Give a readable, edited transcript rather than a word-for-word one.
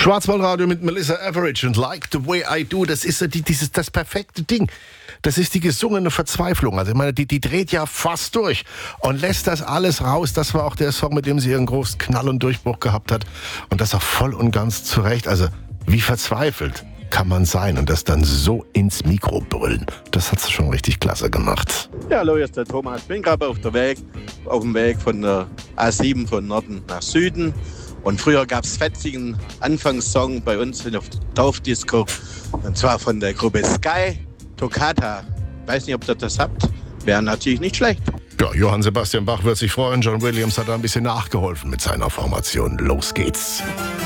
Schwarzwaldradio mit Melissa Etheridge und Like the Way I Do, das ist das perfekte Ding. Das ist die gesungene Verzweiflung. Also ich meine, die dreht ja fast durch und lässt das alles raus. Das war auch der Song, mit dem sie ihren großen Knall und Durchbruch gehabt hat. Und das auch voll und ganz zurecht. Also wie verzweifelt kann man sein und das dann so ins Mikro brüllen. Das hat sie schon richtig klasse gemacht. Ja, hallo, hier ist der Thomas. Ich bin gerade auf dem Weg von der A7 von Norden nach Süden. Und früher gab es fetzigen Anfangssong bei uns in der Dorfdisco. Und zwar von der Gruppe Sky, Toccata. Weiß nicht, ob ihr das habt. Wäre natürlich nicht schlecht. Ja, Johann Sebastian Bach wird sich freuen. John Williams hat da ein bisschen nachgeholfen mit seiner Formation. Los geht's.